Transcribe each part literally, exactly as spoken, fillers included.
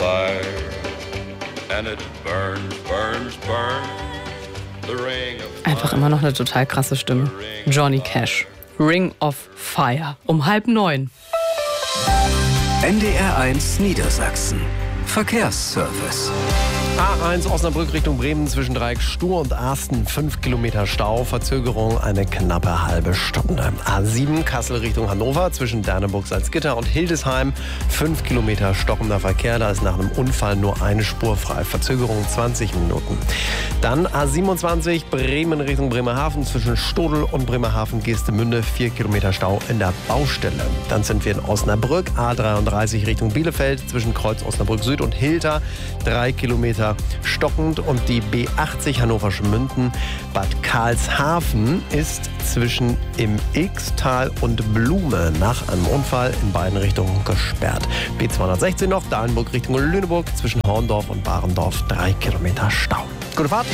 fire, and it burns, burns, burns. The ring of fire. Einfach immer noch eine total krasse Stimme. Johnny Cash. Ring of Fire. Um halb neun. N D R eins Niedersachsen. Verkehrsservice. A eins Osnabrück Richtung Bremen zwischen Dreieck Stur und Arsten. fünf Kilometer Stau, Verzögerung eine knappe halbe Stunde. A sieben Kassel Richtung Hannover zwischen Derneburg-Salzgitter und Hildesheim. fünf Kilometer stockender Verkehr, da ist nach einem Unfall nur eine Spur frei. Verzögerung zwanzig Minuten. Dann A siebenundzwanzig Bremen Richtung Bremerhaven zwischen Stodel und Bremerhaven-Geestemünde. vier Kilometer Stau in der Baustelle. Dann sind wir in Osnabrück. A dreiunddreißig Richtung Bielefeld zwischen Kreuz Osnabrück Süd und Hilter. drei Kilometer stockend. Und die B achtzig Hannoversche Münden Bad Karlshafen ist zwischen im Ilkstal und Blume nach einem Unfall in beiden Richtungen gesperrt. B zweihundertsechzehn noch, Dahlenburg Richtung Lüneburg zwischen Horndorf und Barendorf. drei Kilometer Stau. Gute Fahrt.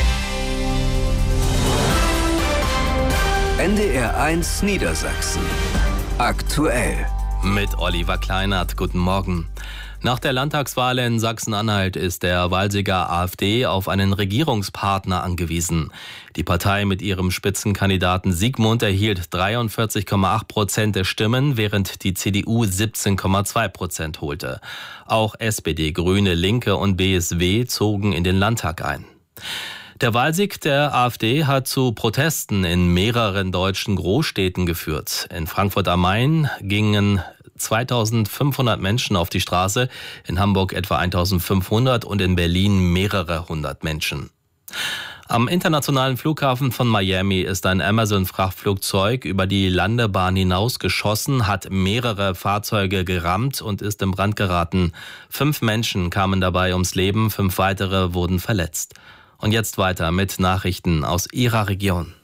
N D R eins Niedersachsen. Aktuell. Mit Oliver Kleinert. Guten Morgen. Nach der Landtagswahl in Sachsen-Anhalt ist der Wahlsieger AfD auf einen Regierungspartner angewiesen. Die Partei mit ihrem Spitzenkandidaten Sigmund erhielt dreiundvierzig Komma acht Prozent der Stimmen, während die C D U siebzehn Komma zwei Prozent holte. Auch S P D, Grüne, Linke und B S W zogen in den Landtag ein. Der Wahlsieg der AfD hat zu Protesten in mehreren deutschen Großstädten geführt. In Frankfurt am Main gingen zweitausendfünfhundert Menschen auf die Straße, in Hamburg etwa eintausendfünfhundert und in Berlin mehrere hundert Menschen. Am internationalen Flughafen von Miami ist ein Amazon-Frachtflugzeug über die Landebahn hinausgeschossen, hat mehrere Fahrzeuge gerammt und ist in Brand geraten. Fünf Menschen kamen dabei ums Leben, fünf weitere wurden verletzt. Und jetzt weiter mit Nachrichten aus Ihrer Region.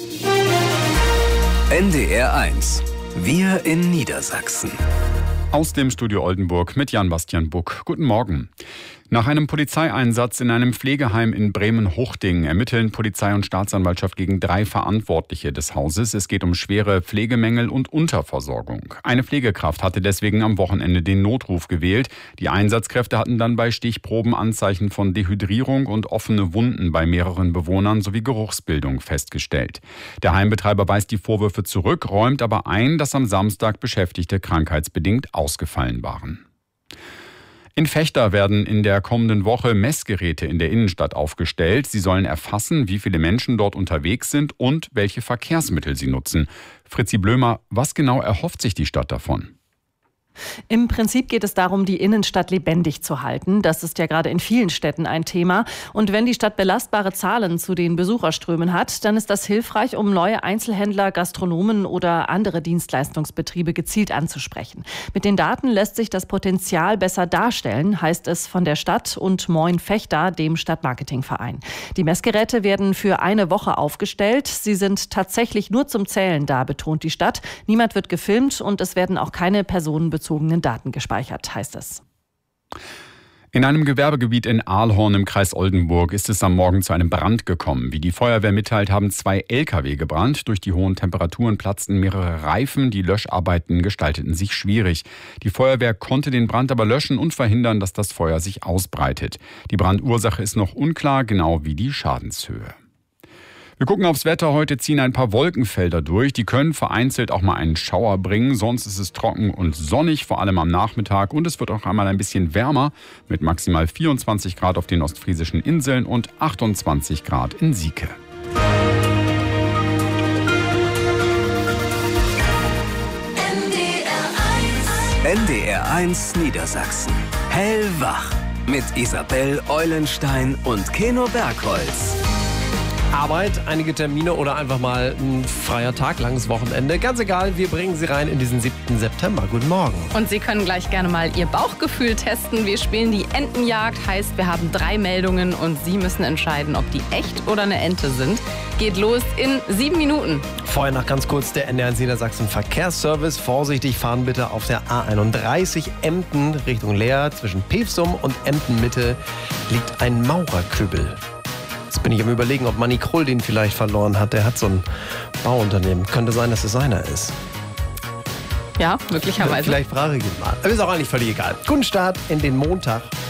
N D R eins. Wir in Niedersachsen. Aus dem Studio Oldenburg mit Jan-Bastian Buck. Guten Morgen. Nach einem Polizeieinsatz in einem Pflegeheim in Bremen-Huchting ermitteln Polizei und Staatsanwaltschaft gegen drei Verantwortliche des Hauses. Es geht um schwere Pflegemängel und Unterversorgung. Eine Pflegekraft hatte deswegen am Wochenende den Notruf gewählt. Die Einsatzkräfte hatten dann bei Stichproben Anzeichen von Dehydrierung und offene Wunden bei mehreren Bewohnern sowie Geruchsbildung festgestellt. Der Heimbetreiber weist die Vorwürfe zurück, räumt aber ein, dass am Samstag Beschäftigte krankheitsbedingt ausgefallen waren. In Vechta werden in der kommenden Woche Messgeräte in der Innenstadt aufgestellt. Sie sollen erfassen, wie viele Menschen dort unterwegs sind und welche Verkehrsmittel sie nutzen. Fritzi Blömer, was genau erhofft sich die Stadt davon? Im Prinzip geht es darum, die Innenstadt lebendig zu halten. Das ist ja gerade in vielen Städten ein Thema. Und wenn die Stadt belastbare Zahlen zu den Besucherströmen hat, dann ist das hilfreich, um neue Einzelhändler, Gastronomen oder andere Dienstleistungsbetriebe gezielt anzusprechen. Mit den Daten lässt sich das Potenzial besser darstellen, heißt es von der Stadt und Moin Vechta, dem Stadtmarketingverein. Die Messgeräte werden für eine Woche aufgestellt. Sie sind tatsächlich nur zum Zählen da, betont die Stadt. Niemand wird gefilmt und es werden auch keine personenbezogenen Daten gespeichert, heißt es. In einem Gewerbegebiet in Ahlhorn im Kreis Oldenburg ist es am Morgen zu einem Brand gekommen. Wie die Feuerwehr mitteilt, haben zwei L K W gebrannt. Durch die hohen Temperaturen platzten mehrere Reifen. Die Löscharbeiten gestalteten sich schwierig. Die Feuerwehr konnte den Brand aber löschen und verhindern, dass das Feuer sich ausbreitet. Die Brandursache ist noch unklar, genau wie die Schadenshöhe. Wir gucken aufs Wetter. Heute ziehen ein paar Wolkenfelder durch. Die können vereinzelt auch mal einen Schauer bringen. Sonst ist es trocken und sonnig, vor allem am Nachmittag. Und es wird auch einmal ein bisschen wärmer mit maximal vierundzwanzig Grad auf den ostfriesischen Inseln und achtundzwanzig Grad in Sieke. N D R eins Niedersachsen. Hellwach mit Isabel Eulenstein und Keno Bergholz. Arbeit, einige Termine oder einfach mal ein freier Tag, langes Wochenende. Ganz egal, wir bringen Sie rein in diesen siebten September. Guten Morgen. Und Sie können gleich gerne mal Ihr Bauchgefühl testen. Wir spielen die Entenjagd, heißt, wir haben drei Meldungen und Sie müssen entscheiden, ob die echt oder eine Ente sind. Geht los in sieben Minuten. Vorher noch ganz kurz der N D R eins Niedersachsen Verkehrsservice. Vorsichtig fahren bitte auf der A einunddreißig Emden Richtung Leer. Zwischen Pevsum und Emden-Mitte liegt ein Maurerkübel. Jetzt bin ich am Überlegen, ob Manni Krull den vielleicht verloren hat. Der hat so ein Bauunternehmen. Könnte sein, dass es seiner ist. Ja, möglicherweise. Vielleicht frage ich ihn mal. Aber ist auch eigentlich völlig egal. Guten Start in den Montag.